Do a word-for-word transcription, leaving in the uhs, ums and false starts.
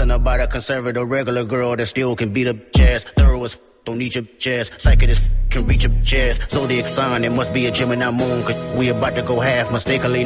Something about a conservative regular girl that still can beat up jazz. Thorough as f- don't need your jazz. Psychic as f- can reach your jazz. Zodiac sign, it must be a Gemini moon. Cause we about to go half mistakenly.